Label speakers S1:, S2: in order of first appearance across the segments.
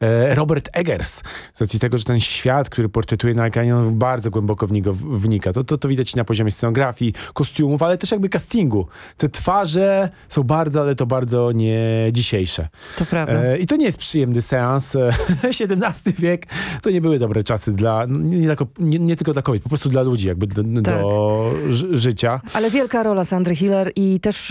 S1: Robert Eggers. Z racji tego, że ten świat, który portretuje na ekranie, on bardzo głęboko w niego wnika. To widać na poziomie scenografii, kostiumów, ale też jakby castingu. Te twarze są bardzo, ale to bardzo nie dzisiejsze.
S2: To prawda.
S1: I to nie jest przyjemny seans. XVII wiek to nie były dobre czasy dla, nie tylko dla kobiet, po prostu dla ludzi, jakby do życia.
S2: Ale wielka rola Sandry Hiller i też,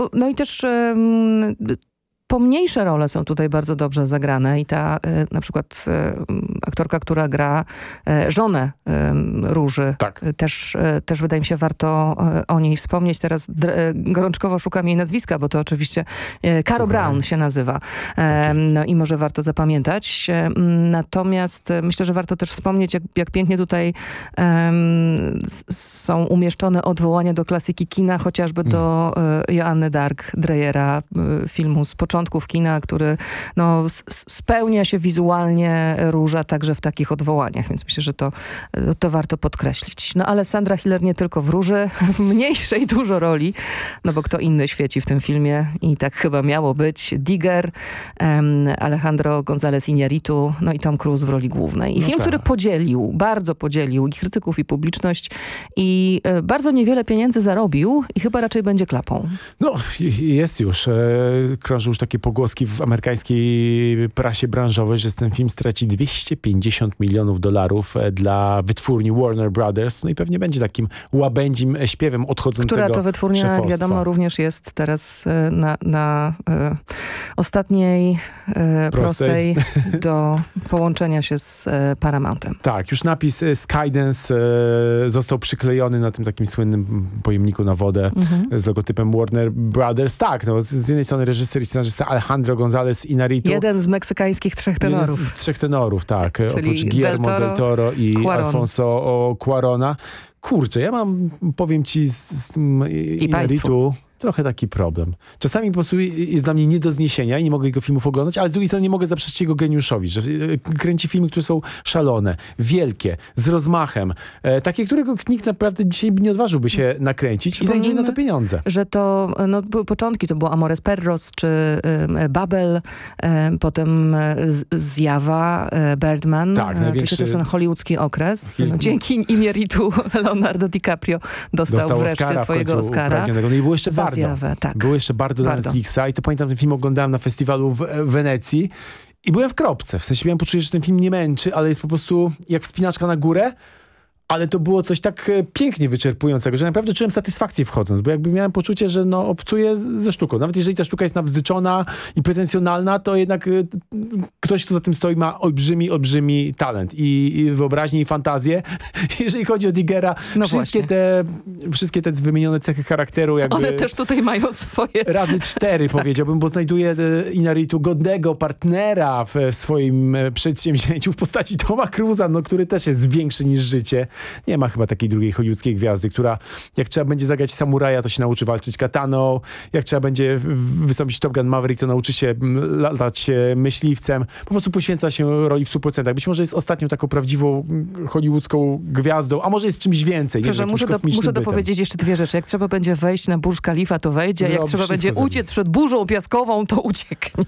S2: pomniejsze role są tutaj bardzo dobrze zagrane i ta na przykład aktorka, która gra żonę Róży, też wydaje mi się warto o niej wspomnieć. Teraz gorączkowo szukam jej nazwiska, bo to oczywiście Caro Brown się nazywa. No i może warto zapamiętać. Natomiast myślę, że warto też wspomnieć, jak pięknie tutaj są umieszczone odwołania do klasyki kina, chociażby do Joanny Dark Dreyera, filmu z początków kina, który spełnia się wizualnie Róża także w takich odwołaniach, więc myślę, że to warto podkreślić. No ale Sandra Hiller nie tylko w Róży, w mniejszej dużo roli, no bo kto inny świeci w tym filmie i tak chyba miało być. Digger, Alejandro González Iñárritu, no i Tom Cruise w roli głównej. I film, który bardzo podzielił i krytyków, i publiczność i bardzo niewiele pieniędzy zarobił i chyba raczej będzie klapą.
S1: No, jest już. Krążą już takie pogłoski w amerykańskiej prasie branżowej, że ten film straci $250 milionów dla wytwórni Warner Brothers. No i pewnie będzie takim łabędzim śpiewem odchodzącego
S2: Która to wytwórnia,
S1: szefostwa.
S2: jak wiadomo, również jest teraz na ostatniej prostej do połączenia się z Paramountem.
S1: Tak, już napis Skydance został przyklejony na tym takim słynnym pojemniku na wodę z logotypem Warner Brothers. Tak, no, z jednej strony reżyser i scenarzysta Alejandro González Iñárritu.
S2: Jeden z meksykańskich trzech tenorów.
S1: Jeden z trzech tenorów, tak.
S2: Czyli
S1: oprócz Guillermo del Toro i
S2: Cuarón.
S1: Alfonso Cuarona. Kurczę, ja powiem ci, z Iñárritu trochę taki problem. Czasami po prostu jest dla mnie nie do zniesienia i nie mogę jego filmów oglądać, ale z drugiej strony nie mogę zaprzeczać jego geniuszowi, że kręci filmy, które są szalone, wielkie, z rozmachem. Takie, którego nikt naprawdę dzisiaj nie odważyłby się nakręcić i znajduje na to pieniądze.
S2: Że to, początki to było Amores Perros, czy Babel, potem Zjawa, Birdman.
S1: Tak, największy...
S2: To też ten hollywoodzki okres. Dzięki Iñárritu Leonardo DiCaprio dostał wreszcie
S1: Oscara,
S2: swojego Oscara.
S1: No i było jeszcze Było jeszcze Bardo na
S2: Bardo.
S1: Netflixa i to pamiętam, ten film oglądałem na festiwalu w Wenecji i byłem w kropce. W sensie miałem poczucie, że ten film nie męczy, ale jest po prostu jak wspinaczka na górę. Ale to było coś tak pięknie wyczerpującego, że naprawdę czułem satysfakcję wchodząc, bo jakby miałem poczucie, że obcuję ze sztuką. Nawet jeżeli ta sztuka jest nabzdyczona i pretensjonalna, to jednak ktoś, kto za tym stoi, ma olbrzymi talent i wyobraźnię i fantazję. Jeżeli chodzi o Diggera, wszystkie te wymienione cechy charakteru jakby...
S2: One też tutaj mają swoje...
S1: Razy 4 powiedziałbym, bo znajduje Iñárritu godnego partnera w swoim przedsięwzięciu w postaci Toma Cruise'a, który też jest większy niż życie. Nie ma chyba takiej drugiej hollywoodzkiej gwiazdy, która jak trzeba będzie zagrać samuraja, to się nauczy walczyć kataną. Jak trzeba będzie wystąpić Top Gun Maverick, to nauczy się latać myśliwcem. Po prostu poświęca się roli w 100%. Być może jest ostatnią taką prawdziwą hollywoodzką gwiazdą, a może jest czymś więcej.
S2: Proszę, muszę dopowiedzieć jeszcze dwie rzeczy. Jak trzeba będzie wejść na Burj Khalifa, to wejdzie. Jak trzeba będzie uciec przed burzą piaskową, to ucieknie.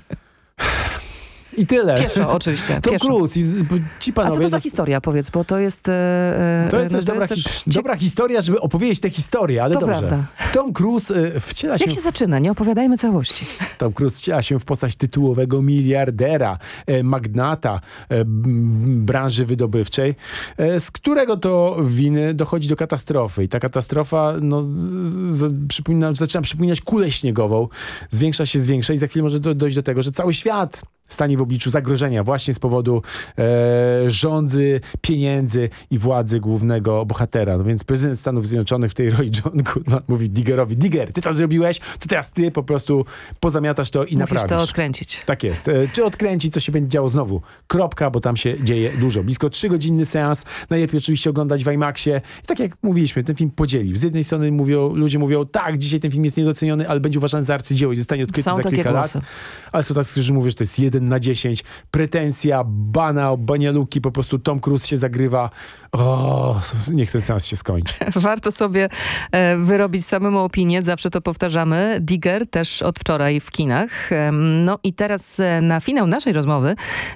S1: I tyle.
S2: Pieszo, oczywiście.
S1: Tom Cruise. Ci panowie,
S2: a co to za historia, powiedz, bo to jest...
S1: To jest dobra historia, żeby opowiedzieć tę historię, ale
S2: to
S1: dobrze.
S2: Prawda.
S1: Tom Cruise wciela się...
S2: Jak się zaczyna? Nie opowiadajmy całości.
S1: Tom Cruise wciela się w postać tytułowego miliardera, magnata branży wydobywczej, z którego to winy dochodzi do katastrofy. I ta katastrofa zaczyna przypominać kulę śniegową. Zwiększa i za chwilę może dojść do tego, że cały świat stanie w obliczu zagrożenia właśnie z powodu rządzy, pieniędzy i władzy głównego bohatera. No więc prezydent Stanów Zjednoczonych w tej roli John Goodman mówi Diggerowi: Digger, ty co zrobiłeś? To teraz ty po prostu pozamiatasz to i naprawisz.
S2: Musisz to odkręcić.
S1: Tak jest. Czy odkręcić, co się będzie działo znowu? Kropka, bo tam się dzieje dużo. Blisko 3-godzinny seans. Najlepiej oczywiście oglądać w IMAXie. I tak jak mówiliśmy, ten film podzielił. Z jednej strony ludzie mówią, tak, dzisiaj ten film jest niedoceniony, ale będzie uważany za arcydzieło i zostanie odkryty za kilka lat. Ale są tacy, którzy mówią, że to jest 1/10. Pretensja, banialuki, po prostu Tom Cruise się zagrywa. Niech ten seans się skończy.
S2: Warto sobie wyrobić samemu opinię, zawsze to powtarzamy. Digger też od wczoraj w kinach. No i teraz na finał naszej rozmowy